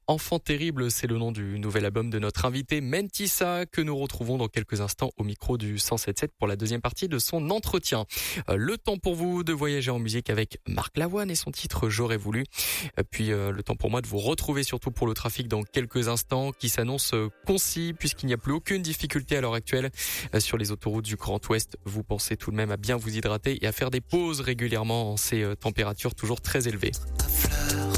Enfant terrible, c'est le nom du nouvel album de notre invité Mentissa que nous retrouvons dans quelques instants au micro du 107.7 pour la deuxième partie de son entretien. Le temps pour vous de voyager en musique avec Marc Lavoine et son titre J'aurais voulu. Puis le temps pour moi de vous retrouver surtout pour le trafic dans quelques instants qui s'annonce concis puisqu'il n'y a plus aucune difficulté à l'heure actuelle sur les autoroutes du Grand Ouest. Vous pensez tout de même à bien vous hydrater et à faire des pauses régulièrement en ces températures toujours très élevées.